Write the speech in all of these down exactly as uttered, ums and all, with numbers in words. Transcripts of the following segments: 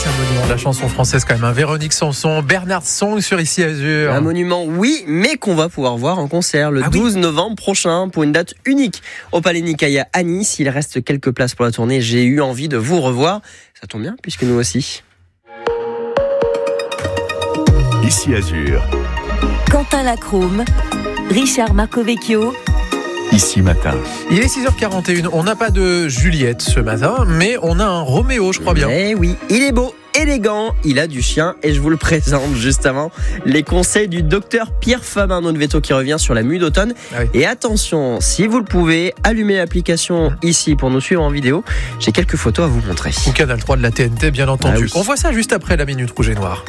c'est un monument de la chanson française quand même. Hein. Véronique Sanson, Bernard Song sur Ici Azur. Un monument, oui, mais qu'on va pouvoir voir en concert le ah douze oui. novembre prochain pour une date unique au Palais Nicaïa à Nice. Il reste quelques places pour la tournée. J'ai eu envie de vous revoir. Ça tombe bien puisque nous aussi. Ici Azur. Quentin Lacrome, Richard Marcovecchio. Ici Matin. Il est six heures quarante et une. On n'a pas de Juliette ce matin, mais on a un Roméo, je crois bien. Eh oui, il est beau, élégant, il a du chien et je vous le présente juste avant. Les conseils du docteur Pierre Fabin, notre veto qui revient sur la mue d'automne. Ah oui. Et attention, si vous le pouvez, allumez l'application ici pour nous suivre en vidéo. J'ai quelques photos à vous montrer. Ou Canal trois de la T N T, bien entendu. Ah oui. On voit ça juste après la Minute Rouge et Noire.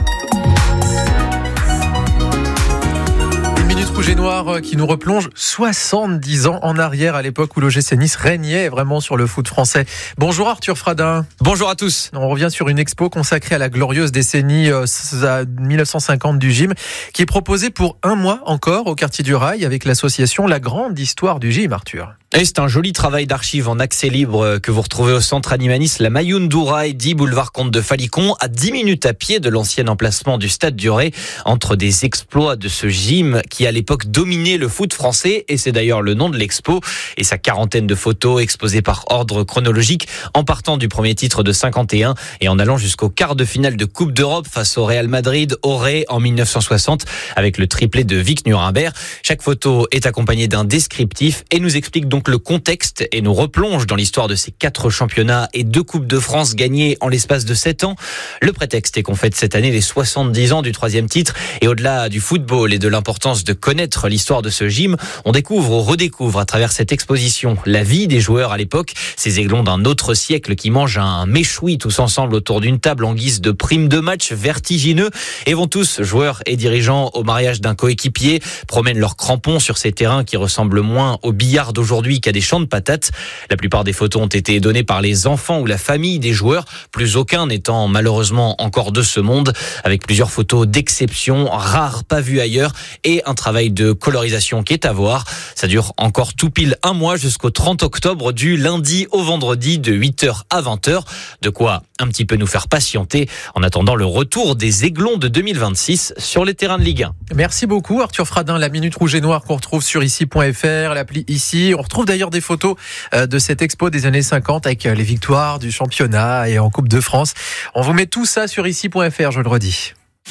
Minute Rouge et Noire qui nous replonge soixante-dix ans en arrière à l'époque où l'O G C Nice régnait vraiment sur le foot français. Bonjour Arthur Fradin. Bonjour à tous. On revient sur une expo consacrée à la glorieuse décennie dix-neuf cent cinquante du gym qui est proposée pour un mois encore au quartier du Rail avec l'association La Grande Histoire du Gym, Arthur. Et c'est un joli travail d'archives en accès libre que vous retrouvez au centre Animanis La Mayune d'Ourail, dix boulevard Comte de Falicon, à dix minutes à pied de l'ancien emplacement du Stade du Ray, entre des exploits de ce gym qui à l'époque dominait le foot français, et c'est d'ailleurs le nom de l'expo, et sa quarantaine de photos exposées par ordre chronologique, en partant du premier titre de cinquante et un et en allant jusqu'au quart de finale de Coupe d'Europe face au Real Madrid, au Ray en mille neuf cent soixante, avec le triplé de Vic Nuremberg. Chaque photo est accompagnée d'un descriptif et nous explique donc le contexte et nous replonge dans l'histoire de ces quatre championnats et deux Coupes de France gagnées en l'espace de sept ans. Le prétexte est qu'on fête cette année les soixante-dix ans du troisième titre, et au-delà du football et de l'importance de connaître l'histoire de ce gym, on découvre ou redécouvre à travers cette exposition la vie des joueurs à l'époque, ces aiglons d'un autre siècle qui mangent un méchoui tous ensemble autour d'une table en guise de prime de match vertigineux et vont tous, joueurs et dirigeants, au mariage d'un coéquipier, promènent leurs crampons sur ces terrains qui ressemblent moins au billard d'aujourd'hui qu'à des champs de patates. La plupart des photos ont été données par les enfants ou la famille des joueurs, plus aucun n'étant malheureusement encore de ce monde, avec plusieurs photos d'exception, rares, pas vues ailleurs, et un travail de colorisation qui est à voir. Ça dure encore tout pile un mois jusqu'au trente octobre, du lundi au vendredi de huit heures à vingt heures. De quoi un petit peu nous faire patienter en attendant le retour des Aiglons de deux mille vingt-six sur les terrains de Ligue un. Merci beaucoup Arthur Fradin. La Minute Rouge et Noire qu'on retrouve sur ici point f r, l'appli Ici. On retrouve d'ailleurs des photos de cette expo des années cinquante avec les victoires du championnat et en Coupe de France. On vous met tout ça sur ici point f r, je le redis.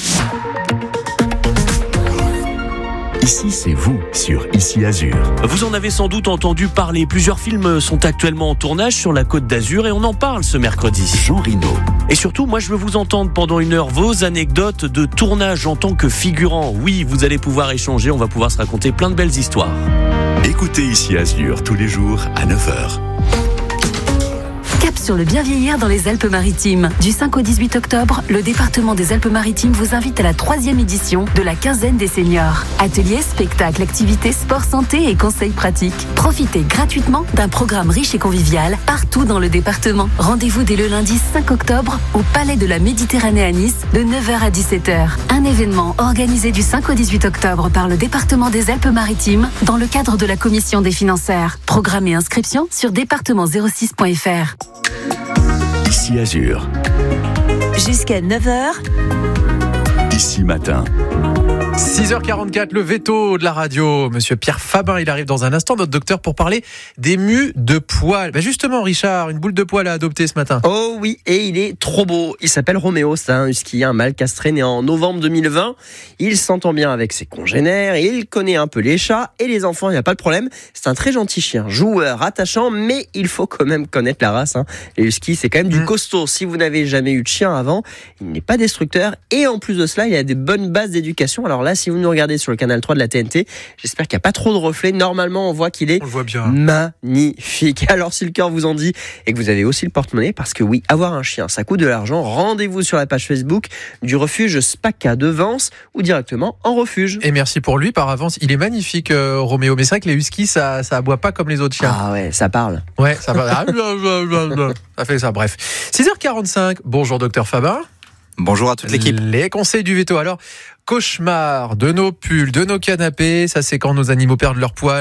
Ici, c'est vous sur Ici Azur. Vous en avez sans doute entendu parler. Plusieurs films sont actuellement en tournage sur la Côte d'Azur et on en parle ce mercredi. Jean Reno. Et surtout, moi, je veux vous entendre pendant une heure vos anecdotes de tournage en tant que figurant. Oui, vous allez pouvoir échanger, on va pouvoir se raconter plein de belles histoires. Écoutez Ici Azur tous les jours à neuf heures. Cap sur le bien vieillir dans les Alpes-Maritimes. Du cinq au dix-huit octobre, le département des Alpes-Maritimes vous invite à la troisième édition de la quinzaine des seniors. Ateliers, spectacles, activités, sport, santé et conseils pratiques. Profitez gratuitement d'un programme riche et convivial partout dans le département. Rendez-vous dès le lundi cinq octobre au Palais de la Méditerranée à Nice de neuf heures à dix-sept heures. Un événement organisé du cinq au dix-huit octobre par le département des Alpes-Maritimes dans le cadre de la commission des financières. Programme et inscription sur département zéro six point f r. Ici Azur. Jusqu'à neuf heures. Ici Matin. six heures quarante-quatre, le veto de la radio. Monsieur Pierre Fabin, il arrive dans un instant, notre docteur, pour parler des mues de poil. Ben justement, Richard, une boule de poil à adopter ce matin. Oh oui, et il est trop beau. Il s'appelle Roméo, c'est un husky, un mâle castré né en novembre deux mille vingt. Il s'entend bien avec ses congénères, il connaît un peu les chats et les enfants, il n'y a pas de problème. C'est un très gentil chien, joueur, attachant, mais il faut quand même connaître la race. Hein. Les huskies, c'est quand même du mmh. costaud. Si vous n'avez jamais eu de chien avant, il n'est pas destructeur et en plus de cela, il a des bonnes bases d'éducation. Alors là, si vous nous regardez sur le canal trois de la T N T, j'espère qu'il n'y a pas trop de reflets. Normalement, on voit qu'il est on le voit bien. Magnifique. Alors, si le cœur vous en dit et que vous avez aussi le porte-monnaie, parce que oui, avoir un chien, ça coûte de l'argent, rendez-vous sur la page Facebook du refuge Spaca de Vence ou directement en refuge. Et merci pour lui par avance. Il est magnifique, euh, Roméo. Mais c'est vrai que les huskies, ça, ça aboie pas comme les autres chiens. Ah ouais, ça parle. Ouais, ça parle. Ça fait ça, bref. six heures quarante-cinq. Bonjour, docteur Fabin. Bonjour à toute l'équipe. Les conseils du veto. Alors, cauchemar de nos pulls, de nos canapés, ça c'est quand nos animaux perdent leur poil.